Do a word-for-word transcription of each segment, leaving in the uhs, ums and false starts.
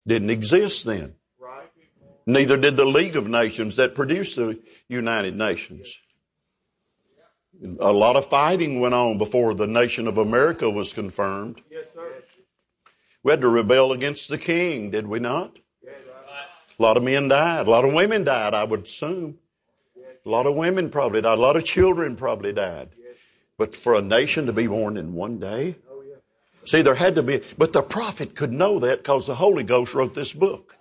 Didn't exist then. Neither did the League of Nations that produced the United Nations. A lot of fighting went on before the nation of America was confirmed. We had to rebel against the king, did we not? A lot of men died. A lot of women died, I would assume. A lot of women probably died. A lot of children probably died. But for a nation to be born in one day? See, there had to be, but the prophet could know that because the Holy Ghost wrote this book.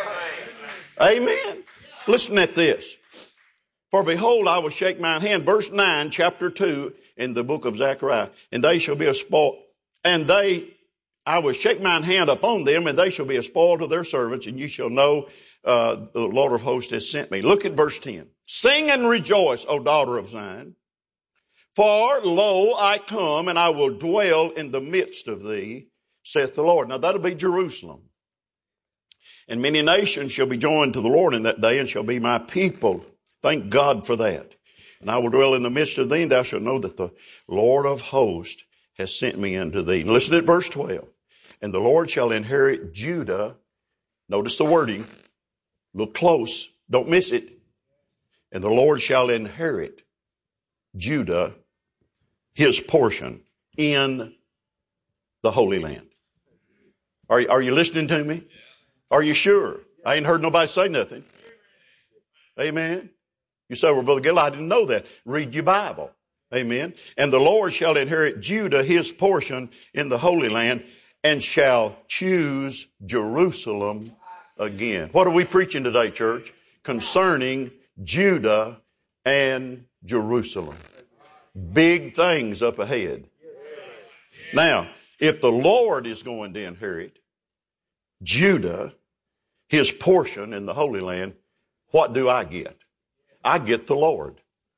Amen. Listen at this. For behold, I will shake mine hand. Verse nine, chapter two, in the book of Zechariah. And they shall be a spoil. And they, I will shake mine hand upon them, and they shall be a spoil to their servants, and you shall know uh, the Lord of hosts has sent me. Look at verse ten. Sing and rejoice, O daughter of Zion. For lo, I come, and I will dwell in the midst of thee, saith the Lord. Now that'll be Jerusalem. And many nations shall be joined to the Lord in that day, and shall be my people. Thank God for that. And I will dwell in the midst of thee, and thou shalt know that the Lord of hosts has sent me unto thee. And listen at verse twelve. And the Lord shall inherit Judah. Notice the wording. Look close. Don't miss it. And the Lord shall inherit Judah, his portion, in the Holy Land. Are, are you listening to me? Are you sure? I ain't heard nobody say nothing. Amen. You say, well, Brother Gill, I didn't know that. Read your Bible. Amen. And the Lord shall inherit Judah, his portion, in the Holy Land, and shall choose Jerusalem again. What are we preaching today, church? Concerning Judah and Jerusalem. Big things up ahead. Now, if the Lord is going to inherit Judah, his portion in the Holy Land, what do I get? I get the Lord.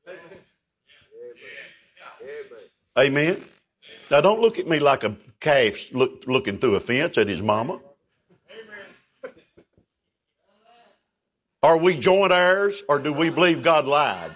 Amen. Now don't look at me like a calf look, looking through a fence at his mama. Are we joint heirs, or do we believe God lied?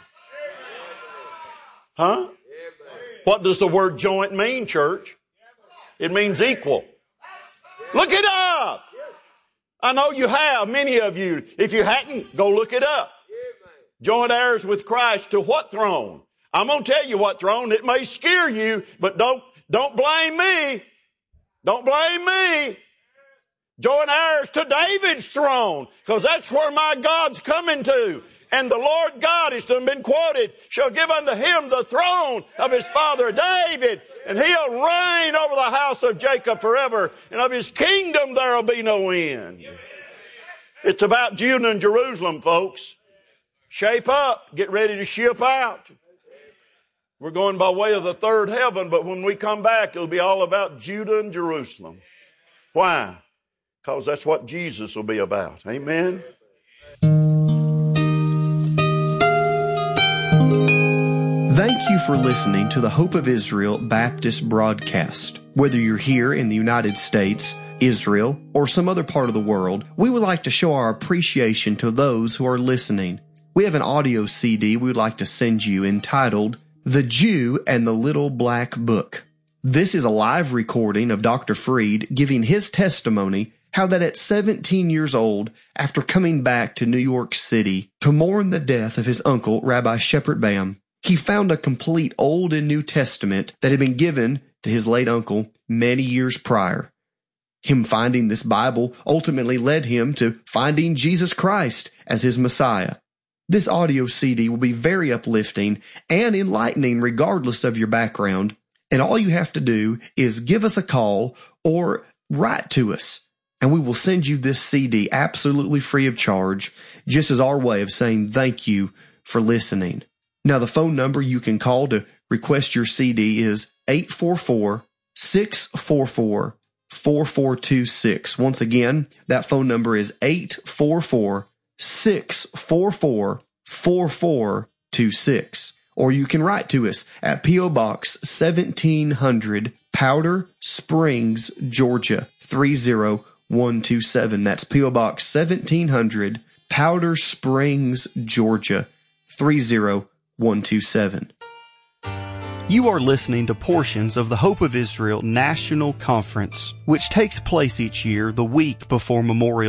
Huh? What does the word joint mean, church? It means equal. Look it up. I know you have, many of you. If you hadn't, go look it up. Joint heirs with Christ to what throne? I'm going to tell you what throne. It may scare you, but don't, don't blame me. Don't blame me. Joint heirs to David's throne, because that's where my God's coming to. And the Lord God, has been quoted, shall give unto him the throne of his father David, and he'll reign over the house of Jacob forever, and of his kingdom there will be no end. It's about Judah and Jerusalem, folks. Shape up. Get ready to ship out. We're going by way of the third heaven, but when we come back, it'll be all about Judah and Jerusalem. Why? Because that's what Jesus will be about. Amen. Thank you for listening to the Hope of Israel Baptist broadcast. Whether you're here in the United States, Israel, or some other part of the world, we would like to show our appreciation to those who are listening. We have an audio C D we would like to send you entitled, The Jew and the Little Black Book. This is a live recording of Doctor Freed giving his testimony how that at seventeen years old, after coming back to New York City to mourn the death of his uncle, Rabbi Shepard Bam, he found a complete Old and New Testament that had been given to his late uncle many years prior. Him finding this Bible ultimately led him to finding Jesus Christ as his Messiah. This audio C D will be very uplifting and enlightening regardless of your background, and all you have to do is give us a call or write to us, and we will send you this C D absolutely free of charge, just as our way of saying thank you for listening. Now, the phone number you can call to request your C D is eight four four, six four four, four four two six. Once again, that phone number is eight four four, six four four, four four two six. Or you can write to us at P O Box seventeen hundred, Powder Springs, Georgia, three zero one two seven. That's P O Box seventeen hundred, Powder Springs, Georgia, three zero one two seven. You are listening to portions of the Hope of Israel National Conference, which takes place each year the week before Memorial